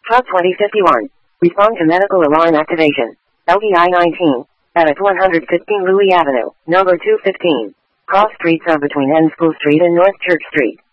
Hot 2051. Respond to medical alarm activation. LVI 19. At 115 Louis Avenue, number 215. Cross streets are between N School Street and North Church Street.